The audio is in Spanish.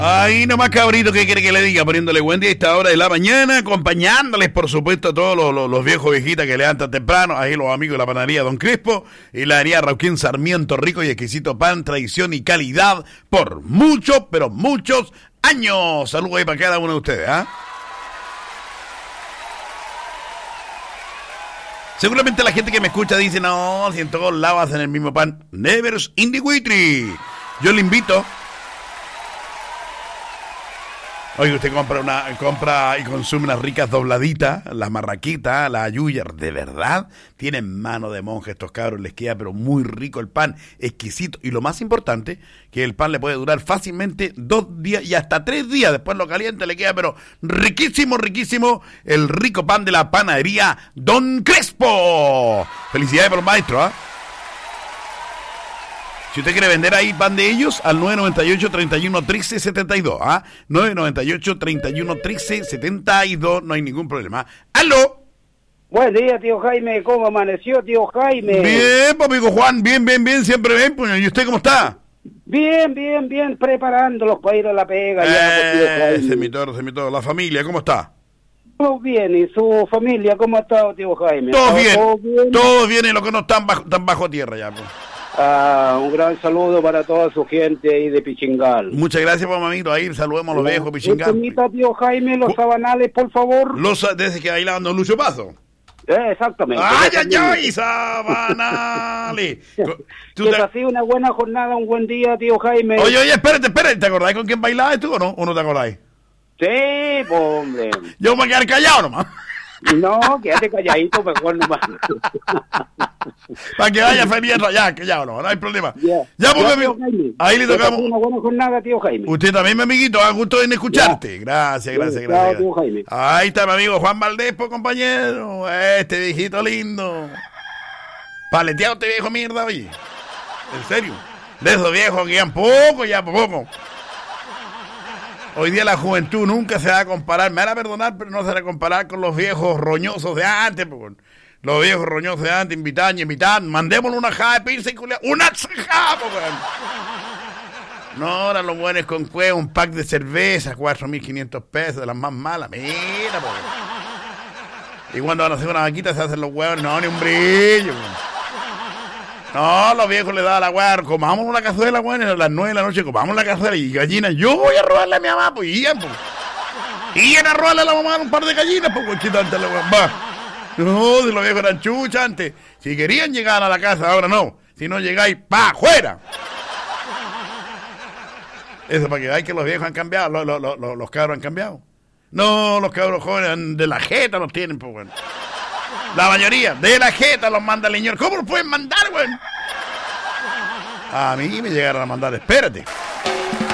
Ahí nomás, cabrito, ¿qué quiere que le diga? Poniéndole buen día a esta hora de la mañana, acompañándoles, por supuesto, a todos los viejos viejitas que levantan temprano. Ahí los amigos de la panadería Don Crespo y la heladería Rauquín Sarmiento, rico y exquisito pan, tradición y calidad por muchos, pero muchos años. Saludos ahí para cada uno de ustedes, ¿ah? Seguramente la gente que me escucha dice, no, si en todos lados hacen el mismo pan. Nevers in the Witry. Yo le invito. Oye, usted compra y consume unas ricas dobladitas, las marraquitas, la yuyer, de verdad, tienen mano de monje estos cabros, les queda pero muy rico el pan, exquisito, y lo más importante, que el pan le puede durar fácilmente 2 días y hasta 3 días, después lo caliente le queda pero riquísimo, riquísimo, el rico pan de la panadería Don Crespo. Felicidades por los maestros, ¿ah? Si usted quiere vender ahí pan de ellos, al 998-31-13-72, ¿ah? 998-31-13-72, no hay ningún problema. ¡Aló! Buen día, tío Jaime, ¿cómo amaneció, tío Jaime? Bien, pues, amigo Juan, bien, siempre bien, pues, ¿y usted cómo está? Bien, preparándolos para ir a la pega. Ese es mi todo, la familia, ¿cómo está? Todo bien, ¿y su familia cómo ha estado, tío Jaime? Todo bien, y los que no están bajo tierra ya, pues. Un gran saludo para toda su gente ahí de Pichingal. Muchas gracias, pues, mamito. Ahí saludemos a los viejos Pichingal. Tío Jaime, los sabanales, por favor. Desde que bailando Lucho Pazo. Exactamente. ¡Ay, sabanales! Que ha sido una buena jornada, un buen día, tío Jaime. Oye, espérate, ¿te acordás con quién bailabas tú o no? ¿O no te acordáis? Sí, hombre. Yo me voy a quedar callado nomás. No, quédate calladito, mejor nomás. Para que vaya feliz, ya, callado, no hay problema. Ya, porque ahí le tocamos. Una buena jornada, tío Jaime. Usted también, mi amiguito, gusto en escucharte. Gracias. Tío Jaime. Ahí está mi amigo Juan Valdés, compañero. Este viejito lindo. Paleteado este viejo mierda, oye. En serio. De esos viejos que ya poco. Hoy día la juventud nunca se va a comparar, me van a perdonar, pero no se va a comparar con los viejos roñosos de antes, pues. Los viejos roñosos de antes, invitan, mandémosle una jada de pizza y una jada, pues. No, ahora los buenos con cueva, un pack de cerveza, 4.500 pesos, de las más malas, mira, pues. Y cuando van a hacer una vaquita se hacen los huevos, no, ni un brillo, pues. No, los viejos le daban la weá, comamos una cazuela, weón, a las 9 de la noche, comamos la cazuela y gallinas. Yo voy a robarle a mi mamá, pues, iban a robarle a la mamá un par de gallinas, pues, quitante la weá, va. No, si los viejos eran chuchas antes. Si querían llegar a la casa, ahora no. Si no llegáis, ¡pa! ¡Fuera! Eso para que veáis que los viejos han cambiado, los cabros han cambiado. No, los cabros jóvenes de la jeta los tienen, pues, bueno. La mayoría de la jeta los manda el señor. ¿Cómo los pueden mandar, güey? A mí me llegaron a mandar, espérate.